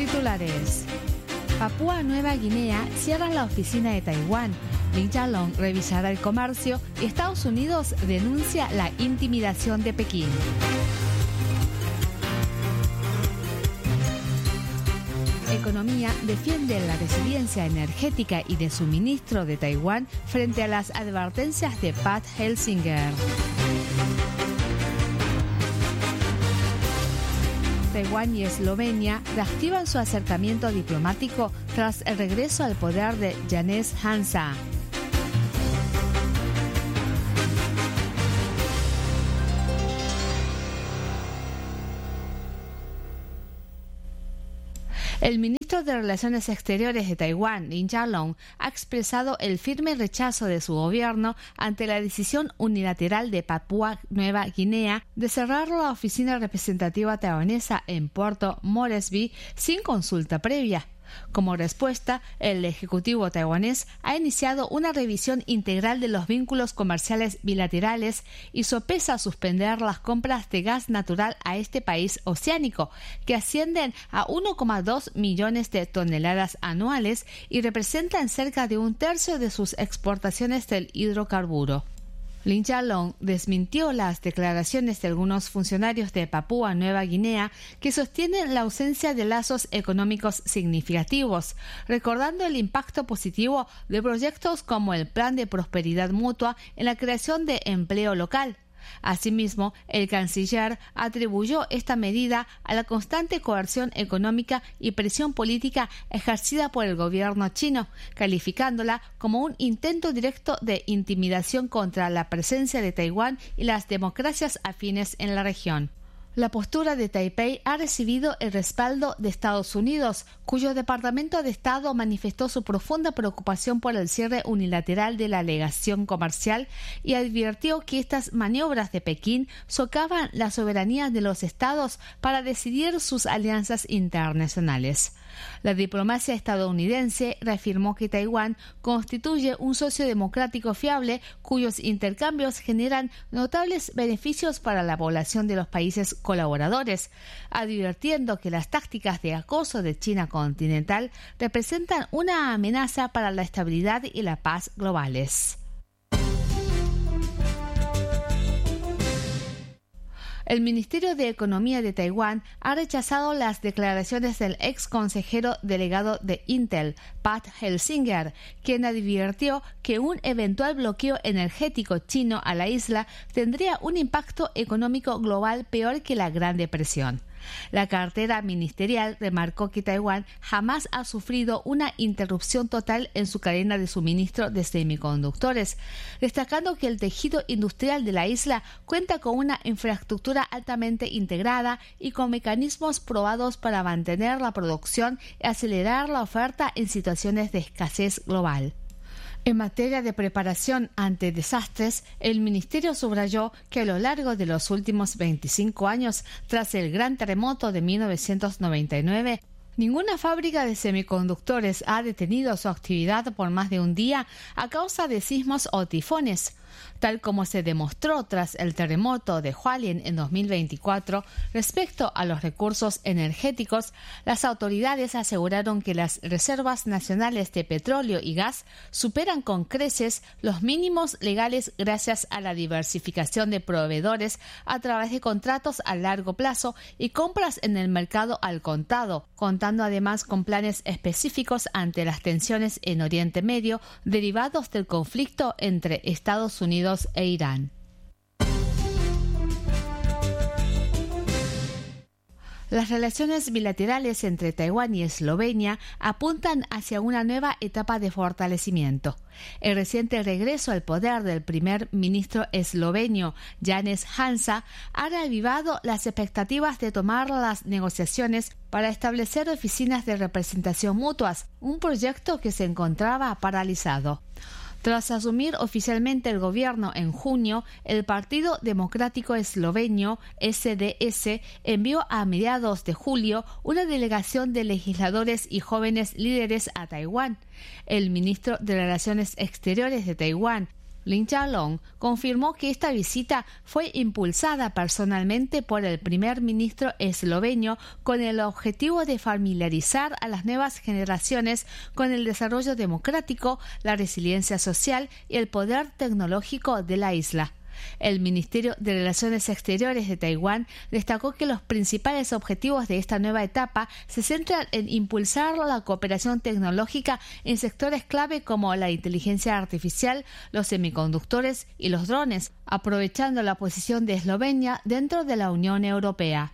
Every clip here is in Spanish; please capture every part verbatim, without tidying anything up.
Titulares. Papúa Nueva Guinea cierra la oficina de Taiwán. Li Jialong revisará el comercio y Estados Unidos denuncia la intimidación de Pekín. Economía defiende la resiliencia energética y de suministro de Taiwán frente a las advertencias de Pat Gelsinger. Taiwán y Eslovenia reactivan su acercamiento diplomático tras el regreso al poder de Janez Hansa. El ministro de Relaciones Exteriores de Taiwán, Li Jialong, ha expresado el firme rechazo de su gobierno ante la decisión unilateral de Papúa Nueva Guinea de cerrar la oficina representativa taiwanesa en Puerto Moresby sin consulta previa. Como respuesta, el Ejecutivo taiwanés ha iniciado una revisión integral de los vínculos comerciales bilaterales y sopesa suspender las compras de gas natural a este país oceánico, que ascienden a uno coma dos millones de toneladas anuales y representan cerca de un tercio de sus exportaciones del hidrocarburo. Li Jialong desmintió las declaraciones de algunos funcionarios de Papúa Nueva Guinea que sostienen la ausencia de lazos económicos significativos, recordando el impacto positivo de proyectos como el Plan de Prosperidad Mutua en la creación de empleo local. Asimismo, el canciller atribuyó esta medida a la constante coerción económica y presión política ejercida por el gobierno chino, calificándola como un intento directo de intimidación contra la presencia de Taiwán y las democracias afines en la región. La postura de Taipei ha recibido el respaldo de Estados Unidos, cuyo Departamento de Estado manifestó su profunda preocupación por el cierre unilateral de la legación comercial y advirtió que estas maniobras de Pekín socavan la soberanía de los estados para decidir sus alianzas internacionales. La diplomacia estadounidense reafirmó que Taiwán constituye un socio democrático fiable cuyos intercambios generan notables beneficios para la población de los países colaboradores, advirtiendo que las tácticas de acoso de China continental representan una amenaza para la estabilidad y la paz globales. El Ministerio de Economía de Taiwán ha rechazado las declaraciones del ex consejero delegado de Intel, Pat Gelsinger, quien advirtió que un eventual bloqueo energético chino a la isla tendría un impacto económico global peor que la Gran Depresión. La cartera ministerial remarcó que Taiwán jamás ha sufrido una interrupción total en su cadena de suministro de semiconductores, destacando que el tejido industrial de la isla cuenta con una infraestructura altamente integrada y con mecanismos probados para mantener la producción y acelerar la oferta en situaciones de escasez global. En materia de preparación ante desastres, el ministerio subrayó que a lo largo de los últimos veinticinco años, tras el gran terremoto de mil novecientos noventa y nueve, ninguna fábrica de semiconductores ha detenido su actividad por más de un día a causa de sismos o tifones. Tal como se demostró tras el terremoto de Hualien en dos mil veinticuatro, respecto a los recursos energéticos, las autoridades aseguraron que las reservas nacionales de petróleo y gas superan con creces los mínimos legales gracias a la diversificación de proveedores a través de contratos a largo plazo y compras en el mercado al contado, contando además con planes específicos ante las tensiones en Oriente Medio derivados del conflicto entre Estados Unidos e Irán. Las relaciones bilaterales entre Taiwán y Eslovenia apuntan hacia una nueva etapa de fortalecimiento. El reciente regreso al poder del primer ministro eslovenio Janez Hansa ha reavivado las expectativas de tomar las negociaciones para establecer oficinas de representación mutuas, un proyecto que se encontraba paralizado. Tras asumir oficialmente el gobierno en junio, el Partido Democrático Esloveno, S D S, envió a mediados de julio una delegación de legisladores y jóvenes líderes a Taiwán. El ministro de Relaciones Exteriores de Taiwán, Lin Jialong, confirmó que esta visita fue impulsada personalmente por el primer ministro esloveno con el objetivo de familiarizar a las nuevas generaciones con el desarrollo democrático, la resiliencia social y el poder tecnológico de la isla. El Ministerio de Relaciones Exteriores de Taiwán destacó que los principales objetivos de esta nueva etapa se centran en impulsar la cooperación tecnológica en sectores clave como la inteligencia artificial, los semiconductores y los drones, aprovechando la posición de Eslovenia dentro de la Unión Europea.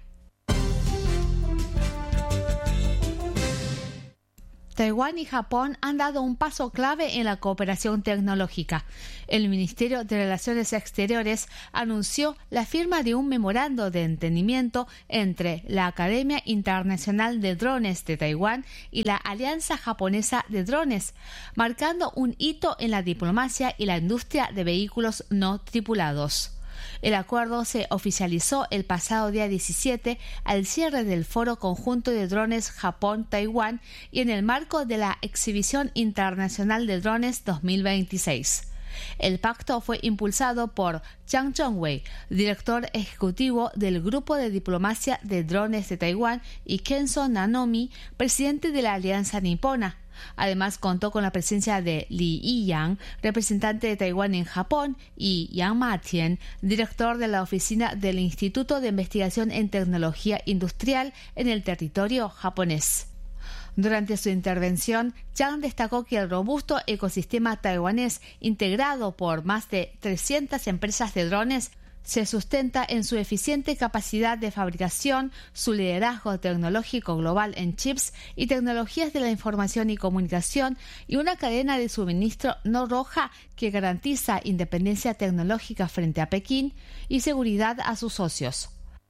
Taiwán y Japón han dado un paso clave en la cooperación tecnológica. El Ministerio de Relaciones Exteriores anunció la firma de un memorando de entendimiento entre la Academia Internacional de Drones de Taiwán y la Alianza Japonesa de Drones, marcando un hito en la diplomacia y la industria de vehículos no tripulados. El acuerdo se oficializó el pasado día diecisiete al cierre del Foro Conjunto de Drones Japón-Taiwán y en el marco de la Exhibición Internacional de Drones dos mil veintiséis. El pacto fue impulsado por Zhang Zhongwei, director ejecutivo del Grupo de Diplomacia de Drones de Taiwán, y Kenzo Nanomi, presidente de la Alianza Nipona. Además, contó con la presencia de Li Yiyang, representante de Taiwán en Japón, y Yang Ma-Tian, director de la oficina del Instituto de Investigación en Tecnología Industrial en el territorio japonés. Durante su intervención, Zhang destacó que el robusto ecosistema taiwanés, integrado por más de trescientas empresas de drones, se sustenta en su eficiente capacidad de fabricación, su liderazgo tecnológico global en chips y tecnologías de la información y comunicación, y una cadena de suministro no roja que garantiza independencia tecnológica frente a Pekín y seguridad a sus socios.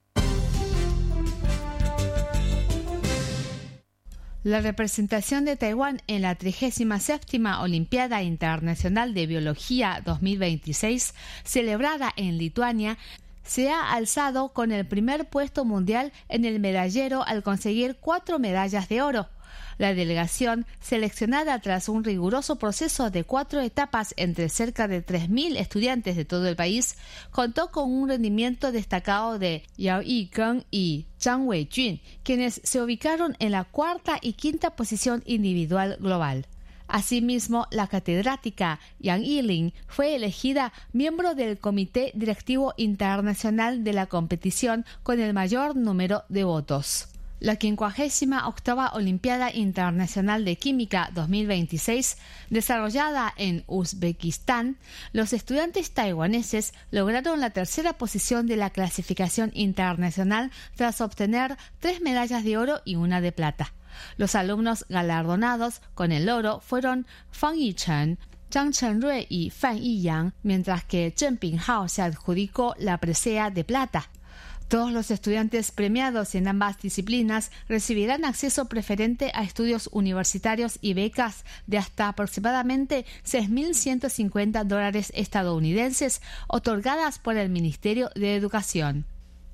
La representación de Taiwán en la trigésima séptima Olimpiada Internacional de Biología dos mil veintiséis, celebrada en Lituania, se ha alzado con el primer puesto mundial en el medallero al conseguir cuatro medallas de oro. La delegación, seleccionada tras un riguroso proceso de cuatro etapas entre cerca de tres mil estudiantes de todo el país, contó con un rendimiento destacado de Yao Yigeng y Zhang Weijun, quienes se ubicaron en la cuarta y quinta posición individual global. Asimismo, la catedrática Yang Yilin fue elegida miembro del Comité Directivo Internacional de la competición con el mayor número de votos. La quincuagésima octava Olimpiada Internacional de Química dos mil veintiséis, desarrollada en Uzbekistán, los estudiantes taiwaneses lograron la tercera posición de la clasificación internacional tras obtener tres medallas de oro y una de plata. Los alumnos galardonados con el oro fueron Fang Yichen, Zhang Chenrui y Fan Yiyang, mientras que Zheng Pinghao se adjudicó la presea de plata. Todos los estudiantes premiados en ambas disciplinas recibirán acceso preferente a estudios universitarios y becas de hasta aproximadamente seis mil ciento cincuenta dólares estadounidenses otorgadas por el Ministerio de Educación.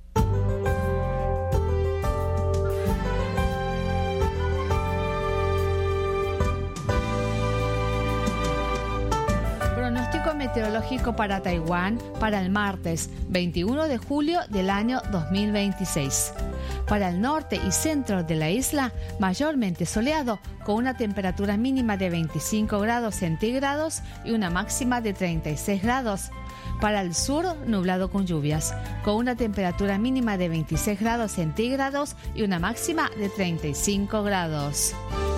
Pronóstico meteorológico para Taiwán para el martes veintiuno de julio del año dos mil veintiséis. Para el norte y centro de la isla, mayormente soleado, con una temperatura mínima de veinticinco grados centígrados y una máxima de treinta y seis grados. Para el sur, nublado con lluvias, con una temperatura mínima de veintiséis grados centígrados y una máxima de treinta y cinco grados.